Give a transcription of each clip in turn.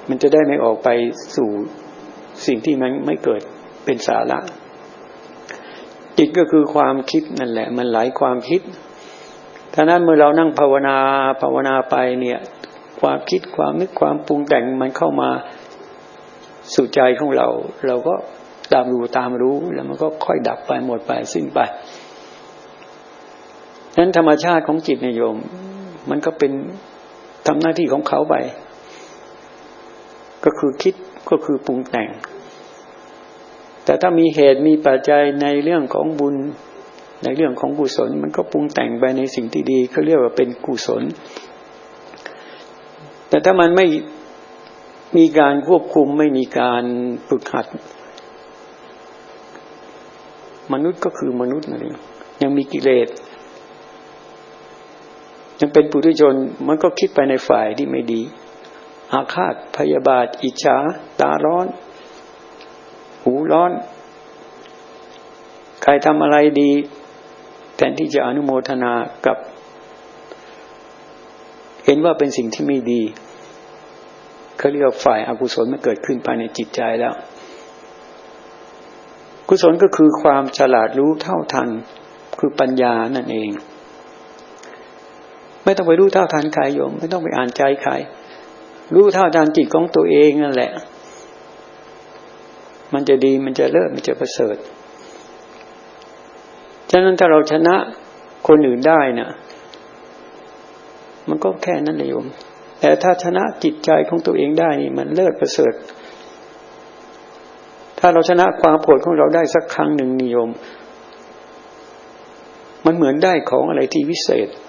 มันจะได้ไม่ออกไปสู่สิ่งที่มันไม่เกิดเป็นสาระจิตก็คือความคิดนั่นแหละมันไหลความคิดฉะนั้นเมื่อเรานั่งภาวนาไปเนี่ยความคิดความนึกความปรุงแต่งมันเข้ามาสู่ใจของเราเราก็ตามรู้แล้วมันก็ค่อยดับไปหมดไปสิ้นไปนั้นธรรมชาติของจิตเนี่ยโยมมันก็เป็นทำหน้าที่ของเขาไปก็คือคิดก็คือปรุงแต่งแต่ถ้ามีเหตุมีปัจจัยในเรื่องของบุญในเรื่องของกุศลมันก็ปรุงแต่งไปในสิ่งที่ดีเขาเรียกว่าเป็นกุศลแต่ถ้ามันไม่มีการควบคุมไม่มีการฝึกหัดมนุษย์ก็คือมนุษย์นั่นเองยังมีกิเลสยังเป็นปุถุชนมันก็คิดไปในฝ่ายที่ไม่ดีอาฆาตพยาบาทอิจฉาตาร้อนหูร้อนใครทำอะไรดีแทนที่จะอนุโมทนากับเห็นว่าเป็นสิ่งที่ไม่ดีเขาเรียกว่าฝ่ายอกุศลมันเกิดขึ้นภายในจิตใจแล้วกุศลก็คือความฉลาดรู้เท่าทันคือปัญญานั่นเองไม่ต้องไปรู้เท่าทันใครโยมไม่ต้องไปอ่านใจใครรู้เท่าทันจิตของตัวเองนั่นแหละมันจะดีมันจะเลิศมันจะประเสริฐฉะนั้นถ้าเราชนะคนอื่นได้นะมันก็แค่นั้นเลยโยมแต่ถ้าชนะจิตใจของตัวเองได้นี่มันเลิศประเสริฐถ้าเราชนะความโกรธของเราได้สักครั้งหนึ่งนิยมมันเหมือนได้ของอะไรที่วิเศษ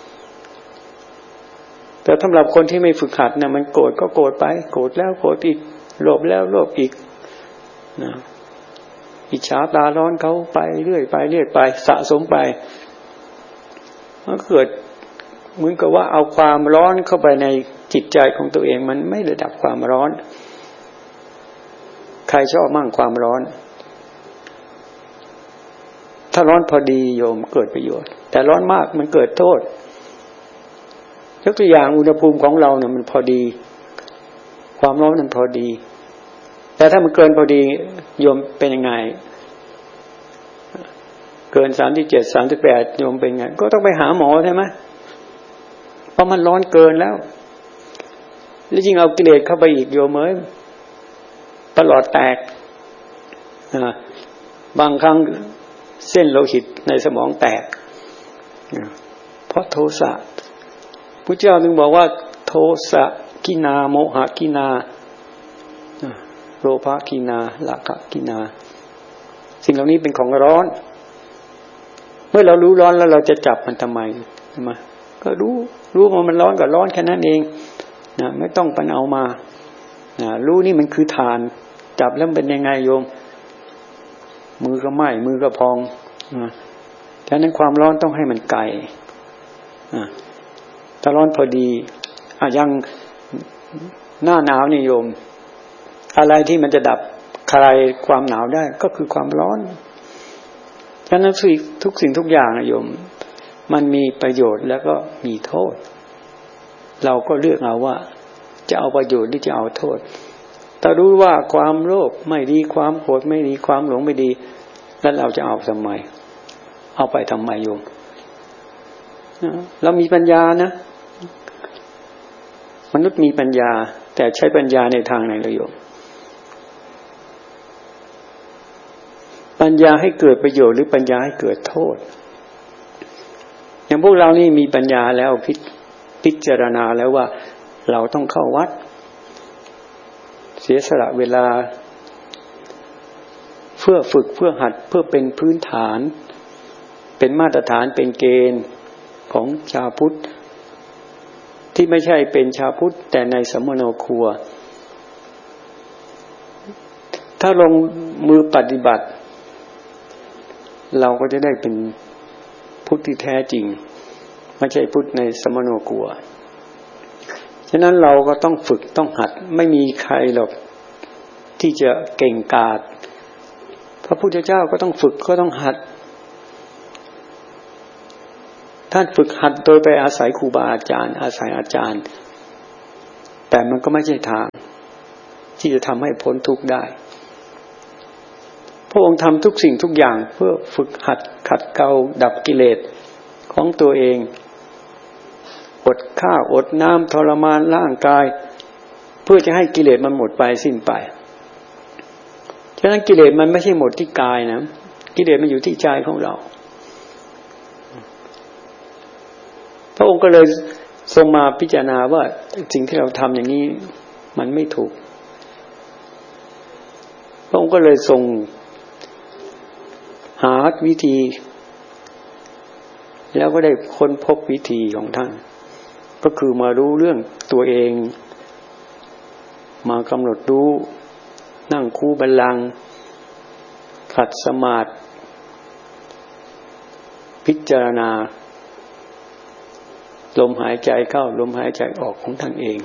แต่สำหรับคนที่ไม่ฝึกหัดเนี่ยมันโกรธก็โกรธไปโกรธแล้วโกรธอีกโลภแล้วโลภอีกนะอิจฉาตาร้อนเขาไปเรื่อยไปสะสมไปมันเกิดเหมือนกับว่าเอาความร้อนเข้าไปในจิตใจของตัวเองมันไม่ได้ดับความร้อนใครชอบมั่งความร้อนถ้าร้อนพอดีโยมเกิดประโยชน์แต่ร้อนมากมันเกิดโทษยกตัวอย่างอุณหภูมิของเราเนี่ยมันพอดีความร้อนมันพอดีแต่ถ้ามันเกินพอดีโยมเป็นยังไงเกิน37 38โยมเป็นไงก็ต้องไปหาหมอใช่ไหมเพราะมันร้อนเกินแล้วแล้วยิ่งเอากิเลสเข้าไปอีกโยมเอ้ยประหลอดแตกบางครั้งเส้นโลหิตในสมองแตกเพราะโทสะพุทธเจ้าถึงบอกว่าโทสะกินาโมหะกินาโลภะกินาราคะกินาสิ่งเหล่านี้เป็นของร้อนเมื่อเรารู้ร้อนแล้วเราจะจับมันทำไมใช่ไหมก็รู้ว่ามันร้อนก็ร้อนแค่นั้นเองนะไม่ต้องไปเอามานะรู้นี่มันคือฐานจับแล้วเป็นยังไงโยมมือก็ไหม้มือก็พองนะฉะนั้นความร้อนต้องให้มันไกลถ้าร้อนพอดีอย่างหน้าหนาวนี่โยมอะไรที่มันจะดับคลายความหนาวได้ก็คือความร้อนฉะนั้นทุกสิ่งทุกอย่างนะโยมมันมีประโยชน์แล้วก็มีโทษเราก็เลือกเอาว่าจะเอาประโยชน์หรือจะเอาโทษถ้ารู้ว่าความโลภไม่ดีความโกรธไม่ดีความหลงไม่ดีแล้วเราจะเอาทำไมเอาไปทำไมโยมเรามีปัญญานะมนุษย์มีปัญญาแต่ใช้ปัญญาในทางไหนล่ะโยมปัญญาให้เกิดประโยชน์หรือปัญญาให้เกิดโทษอย่างพวกเรานี่มีปัญญาแล้วพิจารณาแล้วว่าเราต้องเข้าวัดเสียสละเวลาเพื่อฝึกเพื่อหัดเพื่อเป็นพื้นฐานเป็นมาตรฐานเป็นเกณฑ์ของชาวพุทธที่ไม่ใช่เป็นชาวพุทธแต่ในสัมมโนครัวถ้าลงมือปฏิบัติเราก็จะได้เป็นพุทธที่แท้จริงไม่ใช่พุทธในสัมมโนครัวฉะนั้นเราก็ต้องฝึกต้องหัดไม่มีใครหรอกที่จะเก่งกาจพระพุทธเจ้าก็ต้องฝึกก็ต้องหัดท่านฝึกหัดโดยไปอาศัยครูบาอาจารย์อาศัยอาจารย์แต่มันก็ไม่ใช่ทางที่จะทำให้พ้นทุกข์ได้พระองค์ทำทุกสิ่งทุกอย่างเพื่อฝึกหัดขัดเกลาดับกิเลสของตัวเองอดข้าวอดน้ำทรมานร่างกายเพื่อจะให้กิเลสมันหมดไปสิ้นไปฉะนั้นกิเลสมันไม่ใช่หมดที่กายนะกิเลสมันอยู่ที่ใจของเราพระองค์ก็เลยทรงมาพิจารณาว่าสิ่งที่เราทำอย่างนี้มันไม่ถูกพระองค์ก็เลยทรงหาวิธีแล้วก็ได้ค้นพบวิธีของท่านก็คือมารู้เรื่องตัวเองมากำหนดรู้นั่งคูบัลลังก์ขัดสมาธิพิจารณาลมหายใจเข้าลมหายใจออกของท่านเอง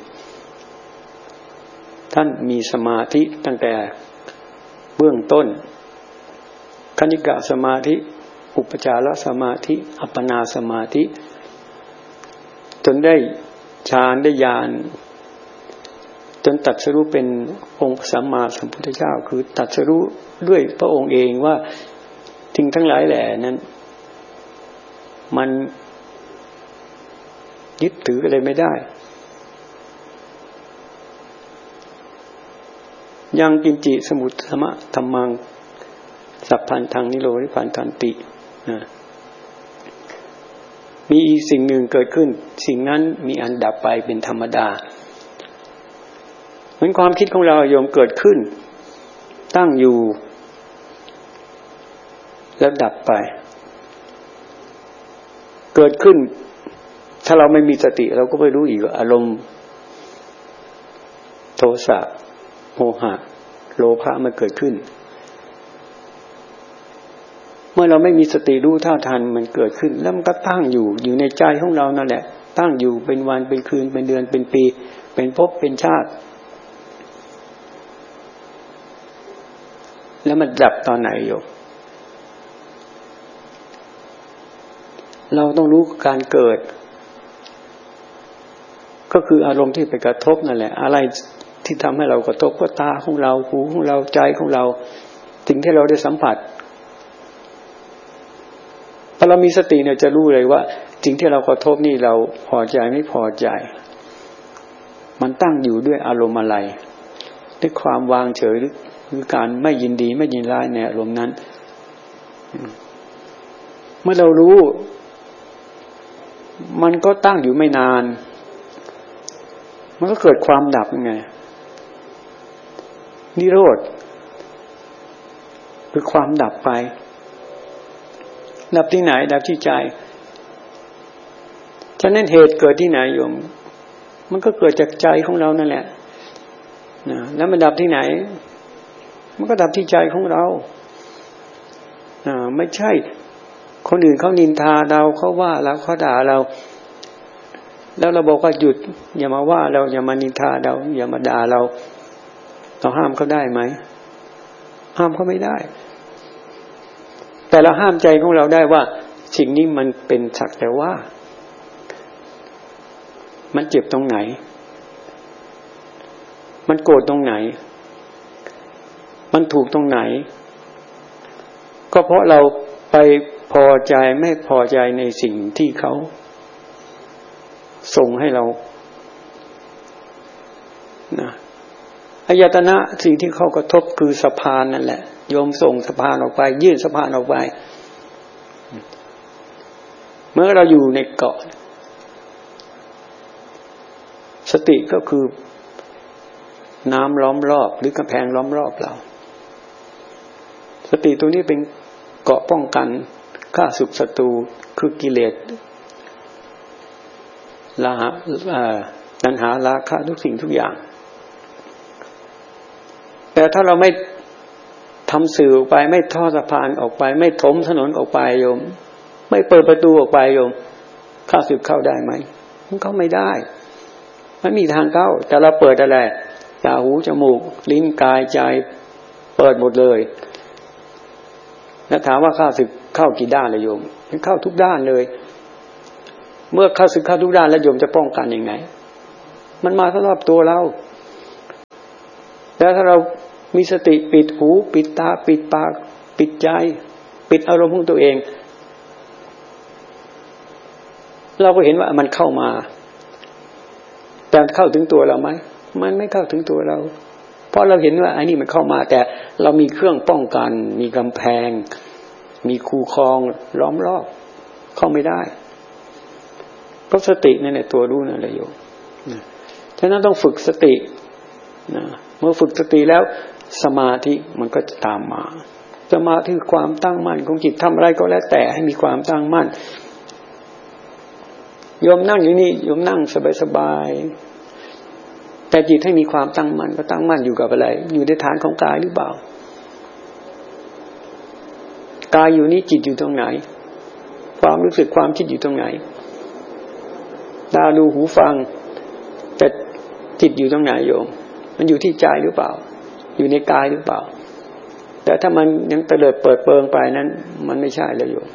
ท่านมีสมาธิตั้งแต่เบื้องต้นคณิกะสมาธิอุปจารสมาธิอัปปนาสมาธิจนได้ฌานได้ญาณจนตรัสรู้เป็นองค์สัมมาสัมพุทธเจ้าคือตรัสรู้ด้วยพระองค์เองว่าสิ่งทั้งหลายแหล่นั้นมันยึดถืออะไรไม่ได้ยังกินจิสมุตธรรมะธรรมังสัพพันธังนิโรธิพันธันติมีอีกสิ่งหนึ่งเกิดขึ้นสิ่งนั้นมีอันดับไปเป็นธรรมดาเหมือนความคิดของเราโยมเกิดขึ้นตั้งอยู่แล้วดับไปเกิดขึ้นถ้าเราไม่มีสติเราก็ไม่รู้อีกว่าอารมณ์โทสะโมหะโลภะมันเกิดขึ้นเมื่อเราไม่มีสติรู้เท่าทันมันเกิดขึ้นแล้วมันก็ตั้งอยู่ในใจของเรานั่นแหละตั้งอยู่เป็นวันเป็นคืนเป็นเดือนเป็นปีเป็นภพเป็นชาติแล้วมันดับตอนไหนโยมเราต้องรู้การเกิดก็คืออารมณ์ที่ไปกระทบนั่นแหละอะไรที่ทำให้เรากระทบก็ตาของเราหูของเราใจของเราสิ่งที่เราได้สัมผัสพอเรามีสติเนี่ยจะรู้เลยว่าสิ่งที่เรากระทบนี่เราพอใจไม่พอใจมันตั้งอยู่ด้วยอารมณ์อะไรด้วยความวางเฉยหรือการไม่ยินดีไม่ยินร้ายในอารมณ์นั้นเมื่อเรารู้มันก็ตั้งอยู่ไม่นานมันก็เกิดความดับยังไงนิโรธคือความดับไปดับที่ไหนดับที่ใจฉะนั้นเหตุเกิดที่ไหนโยมมันก็เกิดจากใจของเรานั่นแหละนะแล้วมันดับที่ไหนมันก็ดับที่ใจของเราไม่ใช่คนอื่นเขานินทาเราเขาว่าเราเขาด่าเราแล้วเราบอกว่าหยุดอย่ามาว่าเราอย่ามานินทาเราอย่ามาด่าเราห้ามเขาได้ไหมห้ามเขาไม่ได้แต่เราห้ามใจของเราได้ว่าสิ่งนี้มันเป็นสักแต่ว่ามันเจ็บตรงไหนมันโกรธตรงไหนมันถูกตรงไหนก็เพราะเราไปพอใจไม่พอใจในสิ่งที่เขาส่งให้เรานะอายตนะสิ่งที่เขากระทบคือสะพานนั่นแหละโยมส่งสะพานออกไปยื่นสะพานออกไปเมื่อเราอยู่ในเกาะสติก็คือน้ำล้อมรอบหรือกำแพงล้อมรอบเราสติตัวนี้เป็นเกาะป้องกันฆ่าศึกศัตรูคือกิเลสตัณหาราคะทุกสิ่งทุกอย่างแต่ถ้าเราไม่ทำสื่อออกไปไม่ทอดสะพานออกไปไม่ถมถนนออกไปโยมไม่เปิดประตูออกไปโยมข้าศึกเข้าได้ไหมมันเข้าไม่ได้ไม่มีทางเข้าแต่เราเปิดอะไรตาหูจมูกลิ้นกายใจเปิดหมดเลยแล้วถามว่าข้าศึกเข้ากี่ด้านเลยโยมมันเข้าทุกด้านเลยเมื่อข้าศึกเข้าทุกด้านแล้วโยมจะป้องกันยังไงมันมาสำหรับตัวเราแล้วถ้าเรามีสติปิดหูปิดตาปิดปากปิดใจปิดอารมณ์ของตัวเองเราก็เห็นว่ามันเข้ามาแต่เข้าถึงตัวเราไหมมันไม่เข้าถึงตัวเราเพราะเราเห็นว่าไอ้นี่มันเข้ามาแต่เรามีเครื่องป้องกันมีกำแพงมีคูคลองล้อมรอบเข้าไม่ได้เพราะสตินั่นแหละตัวรู้นั่นแหละโยมฉะนั้นต้องฝึกสตินะเมื่อฝึกสติแล้วสมาธิมันก็จะตามมาสมาธิคือความตั้งมั่นของจิตทำอะไรก็แล้วแต่ให้มีความตั้งมั่นโยมนั่งอยู่นี่โยมนั่งสบายๆแต่จิตให้มีความตั้งมั่นก็ตั้งมั่นอยู่กับอะไรอยู่ในฐานของกายหรือเปล่ากายอยู่นี่จิตอยู่ตรงไหนความรู้สึกความคิดอยู่ตรงไหนตาดูหูฟังแต่จิตอยู่ตรงไหนโยมมันอยู่ที่ใจหรือเปล่าอยู่ในกายหรือเปล่าแต่ถ้ามันยังเตลิดเปิดเปิงไปนั้นมันไม่ใช่แล้วโยม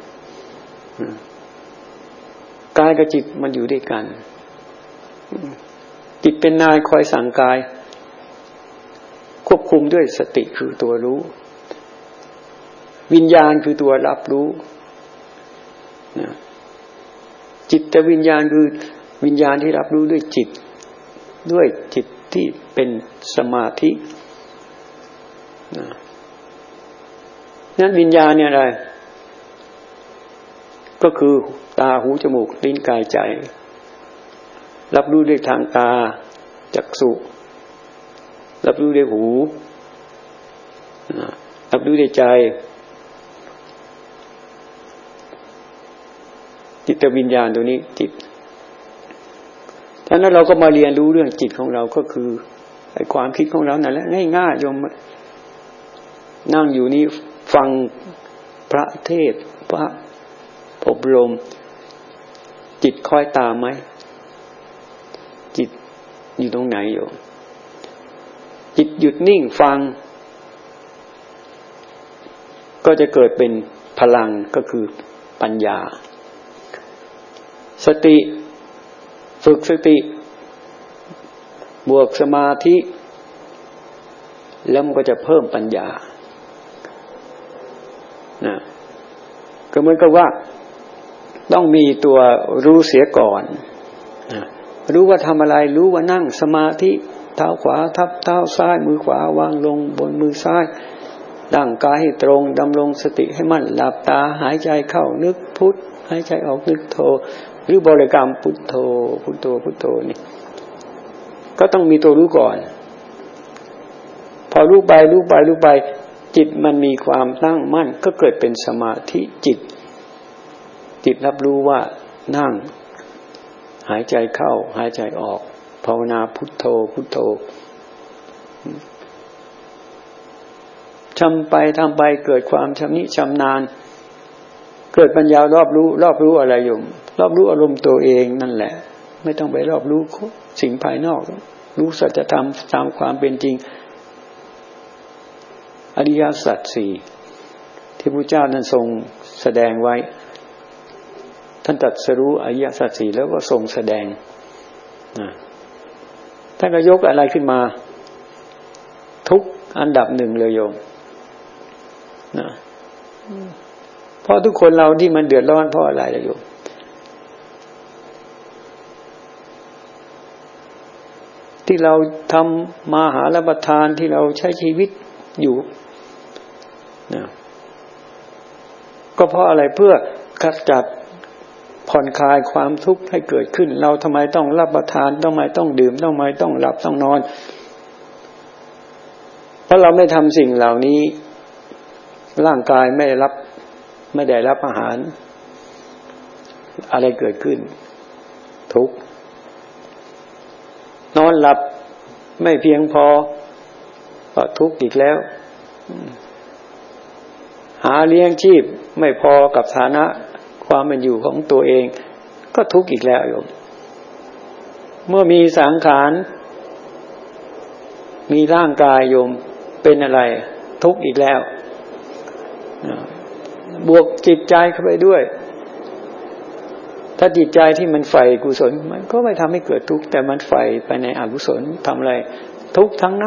กายกับจิตมันอยู่ด้วยกันจิตเป็นนายคอยสั่งกายควบคุมด้วยสติคือตัวรู้วิญญาณคือตัวรับรู้จิตแต่วิญญาณคือวิญญาณที่รับรู้ด้วยจิตที่เป็นสมาธินั้นวิญญาณเนี่ยอะไรก็คือตาหูจมูกลิ้นกายใจรับรู้ด้วยทางตาจักษุรับรู้ด้วยหูรับรู้ด้วยใจจิตวิญญาณตัวนี้จิตฉะนั้นเราก็มาเรียนรู้เรื่องจิตของเราก็คือไอ้ความคิดของเรานั่นแหละง่ายๆโยมนั่งอยู่นี่ฟังพระเทศน์พระอบรมจิตคอยตามไหมจิตอยู่ตรงไหนโยมจิตหยุดนิ่งฟังก็จะเกิดเป็นพลังก็คือปัญญาสติฝึกสติบวกสมาธิแล้วมันก็จะเพิ่มปัญญานะก็เหมือนกับว่าต้องมีตัวรู้เสียก่อนนะรู้ว่าทำอะไรรู้ว่านั่งสมาธิเท้าขวาทับเท้าซ้ายมือขวาวางลงบนมือซ้ายตั้งกายให้ตรงดำรงสติให้มั่นหลับตาหายใจเข้านึกพุทหายใจออกนึกโธหรือบริกรรมพุทโธพุทโธพุทโธนี่ก็ต้องมีตัวรู้ก่อนพอรู้ไปจิตมันมีความตั้งมั่นก็เกิดเป็นสมาธิจิตรับรู้ว่านั่งหายใจเข้าหายใจออกภาวนาพุทโธพุทโธทำไปเกิดความชำนิชำนาญเกิดปัญญารอบรู้อะไรอยู่รอบรู้อารมณ์ตัวเองนั่นแหละไม่ต้องไปรอบรู้สิ่งภายนอกรู้สัจธรรมตามความเป็นจริงอริยสัจสี่ที่พระเจ้านั้นทรงแสดงไว้ท่านตรัสรู้อริยสัจสี่แล้วก็ทรงแสดงท่านก็ยกอะไรขึ้นมาทุกอันดับหนึ่งเลยโยมนะเพราะทุกคนเราที่มันเดือดร้อนเพราะอะไรล่ะโยมที่เราทำมาหารับประทานที่เราใช้ชีวิตอยู่นะก็เพราะอะไรเพื่อขจัดผ่อนคลายความทุกข์ให้เกิดขึ้นเราทำไมต้องรับประทานทำไมต้องดื่มทำไมต้องหลับต้องนอนเพราะเราไม่ทำสิ่งเหล่านี้ร่างกายไม่ได้รับอาหารอะไรเกิดขึ้นทุกข์นอนหลับไม่เพียงพอก็ทุกข์อีกแล้วหาเลี้ยงชีพไม่พอกับฐานะความเป็นอยู่ของตัวเองก็ทุกข์อีกแล้วโยมเมื่อมีสังขารมีร่างกายโยมเป็นอะไรทุกข์อีกแล้วบวกจิตใจเข้าไปด้วยถ้าจิตใจที่มันใฝ่กุศลมันก็ไม่ทำให้เกิดทุกข์แต่มันใฝ่ไปในอกุศลทำอะไรทุกข์ทั้งนั้น